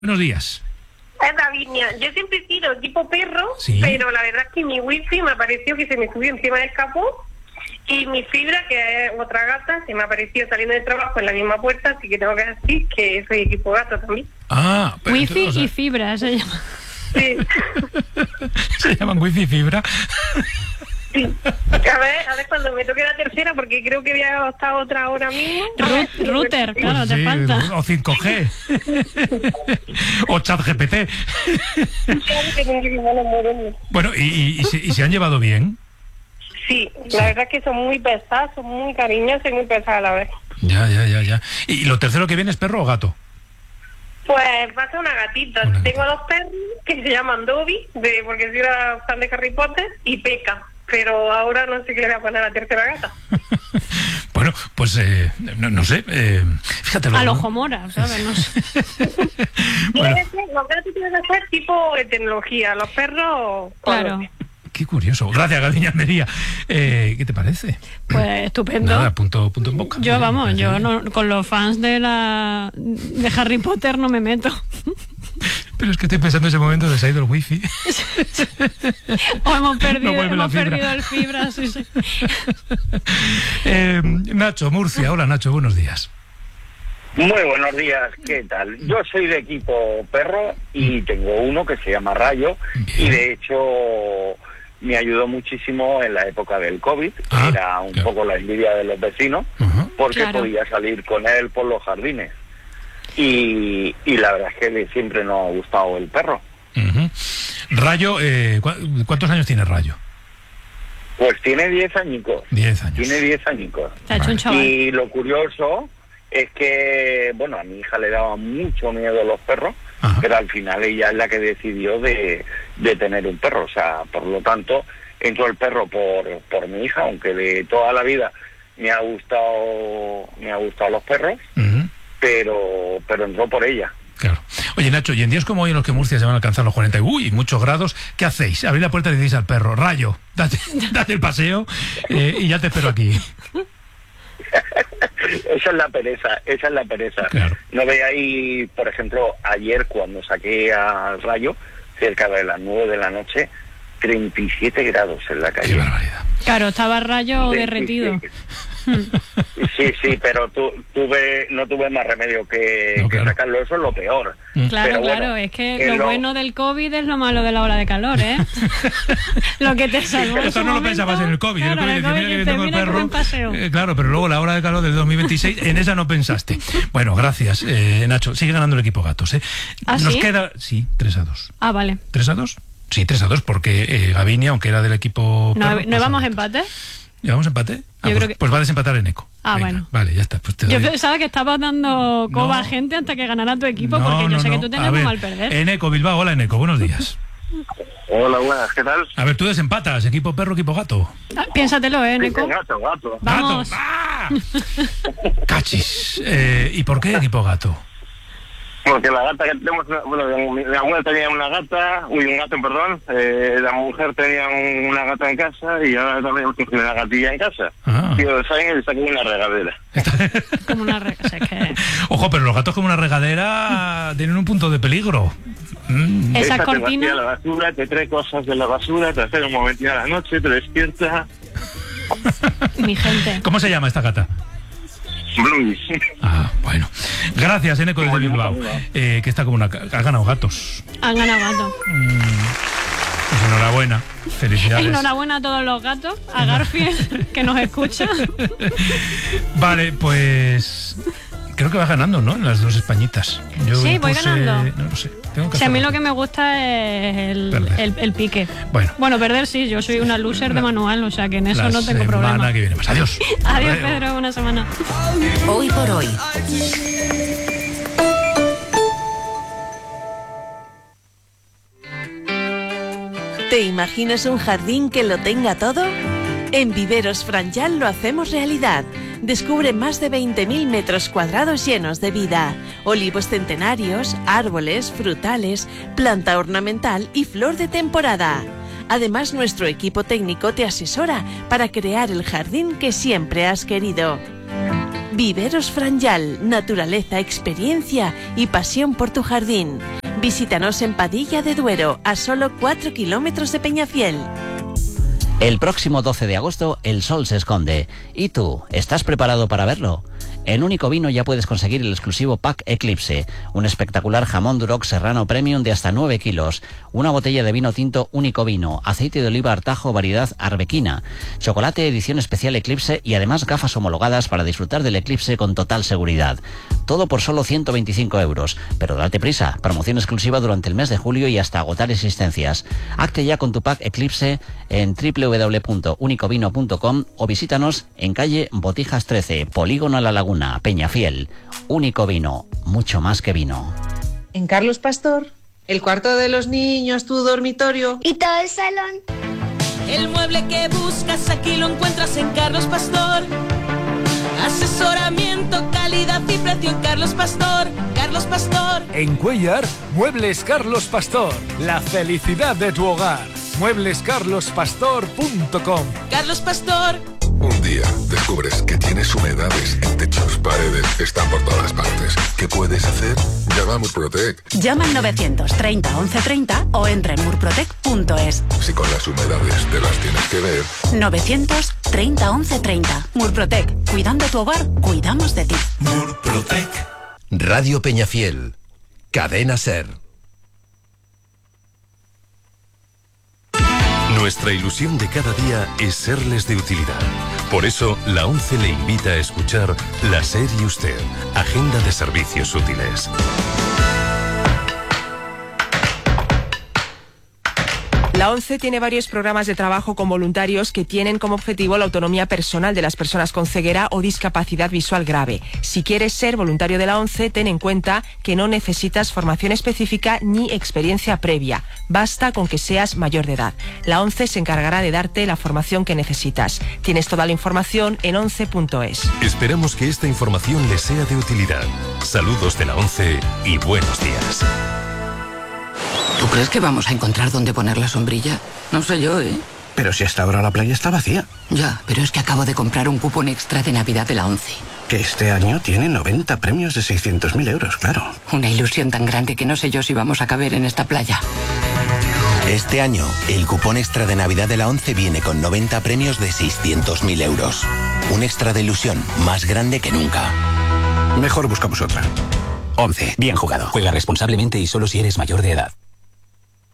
Buenos días. Es Davinia. Yo siempre he sido tipo perro, ¿Sí? pero la verdad es que mi wifi me pareció que se me subió encima del capó y mi fibra, que es otra gata, se me apareció saliendo del trabajo en la misma puerta, así que tengo que decir que soy equipo gato también. Ah, pero Wifi entonces, o sea, y fibra se llama. Sí. se llaman wifi y fibra. Sí. A ver cuando me toque la tercera, porque creo que voy a gastar otra hora mismo. Router, claro, te Sí, falta. o 5G. O ChatGPT. Bueno, ¿y se han llevado bien? Sí, la verdad es que son muy pesados, son muy cariñosos y muy pesados a la vez. Ya. ¿Y lo tercero que viene es perro o gato? Pues va a ser una gatita. Una Tengo dos perros que se llaman Dobby, porque soy una fan de Harry Potter, y Peca. Pero ahora no sé qué le voy a poner a la tercera gata. Bueno, pues no sé. Fíjate. Al ojo mora, ¿sabes? No sé. Bueno, Los gatos tienen que ser tipo de tecnología, los perros... Claro. qué curioso. Gracias, Gaviña Almería. ¿Qué te parece? Pues estupendo. Nada, punto en boca. Yo, vamos, yo no, con los fans de Harry Potter no me meto. Pero es que estoy pensando en ese momento de se ha ido el wifi. O hemos No vuelve la fibra. perdido el fibra, sí. Nacho, Murcia. Hola, Nacho, buenos días. Muy buenos días, ¿qué tal? Yo soy de equipo perro y tengo uno que se llama Rayo. Bien. Y de hecho me ayudó muchísimo en la época del COVID. Ah, Era un claro. poco la envidia de los vecinos, Ujú. porque Claro. podía salir con él por los jardines. Y la verdad es que siempre nos ha gustado el perro. Ujú. Rayo, ¿cuántos años tiene Rayo? Pues tiene 10 añicos. 10 años. Tiene 10 añicos. Te ha hecho un chaval. Y lo curioso es que, bueno, a mi hija le daba mucho miedo los perros, Ajá. pero al final ella es la que decidió de tener un perro. O sea, por lo tanto, entró el perro por mi hija, aunque de toda la vida me ha gustado los perros, Ujú. pero entró por ella. Claro. Oye, Nacho, y en días como hoy en los que Murcia se van a alcanzar los 40 y muchos grados, ¿qué hacéis? Abrir la puerta y decís al perro, Rayo, date el paseo y ya te espero aquí. Esa es la pereza. Claro. No veáis, por ejemplo, ayer cuando saqué a Rayo, cerca de las 9 de la noche, 37 grados en la Qué calle. barbaridad. Claro, estaba Rayo 37. derretido. Sí, pero no tuve más remedio que No, claro. sacarlo. Eso es lo peor. Claro, Pero bueno, claro, es que que lo lo- bueno del COVID es lo malo de la ola de calor, ¿eh? Lo que te salvó en Esto su no lo momento, pensabas en el COVID. Claro, En el el COVID COVID dices, mira que dice, tengo el mira qué perro. buen paseo. Claro, pero luego la hora de calor del 2026, en esa no pensaste. Bueno, gracias, Nacho. Sigue ganando el equipo gatos, ¿eh? ¿Ah, Nos sí? queda... Sí, 3-2. Ah, vale. ¿3-2? Sí, 3-2, porque Gavinia, aunque era del equipo... ¿No, perro, ¿no pasa íbamos a gatos. empate? ¿Llevamos empate? Yo creo que- Pues va a desempatar en Eco. Ah, Venga, bueno. Vale, ya está. Pues te Yo doy- pensaba que estabas dando coba No. a gente hasta que ganara tu equipo, No, porque yo no, sé que no. tú A tenías muy ver, mal perder. Eneco, Bilbao. Hola, Eneco. Buenos días. Hola, buenas, ¿qué tal? A ver, tú desempatas. Equipo perro, equipo gato. Piénsatelo, Nico. Gato. Vamos. ¡Gato! ¡Ah! Cachis. ¿Y por qué equipo gato? Porque la gata que tenemos, mi abuela tenía un gato, perdón, la mujer tenía una gata en casa y ahora también hemos cogido una gatilla en casa. Ah. Tío, saben y saqué una regadera. Como una o sea, es que Ojo, pero los gatos como una regadera tienen un punto de peligro. esa Esa te cortina. vacía la basura, te trae cosas de la basura, te hace un momentín a la noche, te despierta. Mi gente. ¿Cómo se llama esta gata? Blues. Ah, bueno. Gracias, Eneco desde Bilbao. Que está como una... Ha ganado gatos. Han ganado gato. Pues enhorabuena. Felicidades. Enhorabuena a todos los gatos, a Garfield, que nos escucha. Vale, pues... Creo que va ganando, ¿no? En las dos españitas. Yo Sí, voy impuse- ganando. No lo sé. Tengo que Si a mí hacerlo. lo que me gusta es Perder. el pique. Bueno. Perder sí, yo soy una loser de manual, o sea que en eso La no tengo semana problema. que viene más. Adiós. Adiós, Adeu. Pedro, una semana. Hoy por hoy. ¿Te imaginas un jardín que lo tenga todo? En Viveros Franjal lo hacemos realidad. Descubre más de 20.000 metros cuadrados llenos de vida. Olivos centenarios, árboles, frutales, planta ornamental y flor de temporada. Además, nuestro equipo técnico te asesora para crear el jardín que siempre has querido. Viveros Franyal, naturaleza, experiencia y pasión por tu jardín. Visítanos en Padilla de Duero, a solo 4 kilómetros de Peñafiel. El próximo 12 de agosto el sol se esconde. ¿Y tú? ¿Estás preparado para verlo? En Único Vino ya puedes conseguir el exclusivo Pack Eclipse, un espectacular jamón Duroc Serrano Premium de hasta 9 kilos, una botella de vino tinto Único Vino, aceite de oliva Artajo variedad Arbequina, chocolate edición especial Eclipse y además gafas homologadas para disfrutar del eclipse con total seguridad. Todo por solo 125 euros. Pero date prisa, promoción exclusiva durante el mes de julio y hasta agotar existencias. Hazte ya con tu Pack Eclipse en www.unicovino.com o visítanos en calle Botijas 13, Polígono La Laguna, Peñafiel. Único Vino, mucho más que vino. En Carlos Pastor, el cuarto de los niños, tu dormitorio y todo el salón. El mueble que buscas aquí lo encuentras en Carlos Pastor. Asesoramiento, calidad y precio en Carlos Pastor. Carlos Pastor. En Cuéllar, Muebles Carlos Pastor. La felicidad de tu hogar. Mueblescarlospastor.com. Carlos Pastor. Un día descubres que tienes humedades en techos, paredes, están por todas partes. ¿Qué puedes hacer? Llama a Murprotec. Llama al 930 1130 o entra en murprotec.es. Si con las humedades te las tienes que ver. 930 1130. Murprotec. Cuidando tu hogar, cuidamos de ti. Murprotec. Radio Peñafiel. Cadena SER. Nuestra ilusión de cada día es serles de utilidad. Por eso, la ONCE le invita a escuchar La SER y Usted, Agenda de Servicios Útiles. La ONCE tiene varios programas de trabajo con voluntarios que tienen como objetivo la autonomía personal de las personas con ceguera o discapacidad visual grave. Si quieres ser voluntario de la ONCE, ten en cuenta que no necesitas formación específica ni experiencia previa. Basta con que seas mayor de edad. La ONCE se encargará de darte la formación que necesitas. Tienes toda la información en once.es. Esperamos que esta información les sea de utilidad. Saludos de la ONCE y buenos días. ¿Tú crees que vamos a encontrar dónde poner la sombrilla? No sé yo, ¿eh? Pero si hasta ahora la playa está vacía. Ya, pero es que acabo de comprar un cupón extra de Navidad de la ONCE. Que este año tiene 90 premios de 600.000 euros, claro. Una ilusión tan grande que no sé yo si vamos a caber en esta playa. Este año, el cupón extra de Navidad de la ONCE viene con 90 premios de 600.000 euros. Un extra de ilusión más grande que nunca. Mejor buscamos otra. ONCE, bien jugado. Juega responsablemente y solo si eres mayor de edad.